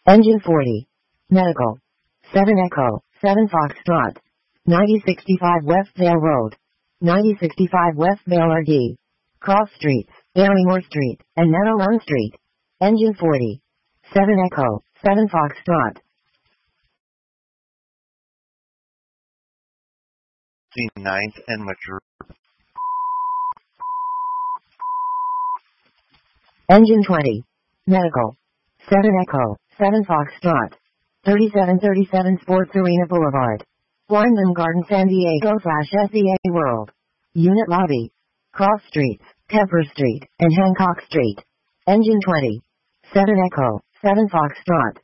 Engine 40. Medical. 7 Echo, 7 Foxtrot. 9065 West Vale Road. 9065 West Vale RD. Cross Streets, Barrymore Street, and Netherland Street. Engine 40. 7 Echo, 7 Foxtrot. 9th and Mature. Engine 20. Medical. 7 Echo, 7 Foxtrot. 3737 Sports Arena Boulevard. Wyndham Garden San Diego /SEA World. Unit Lobby. Cross Streets, Kemper Street, and Hancock Street. Engine 20. 7 Echo, 7 Foxtrot.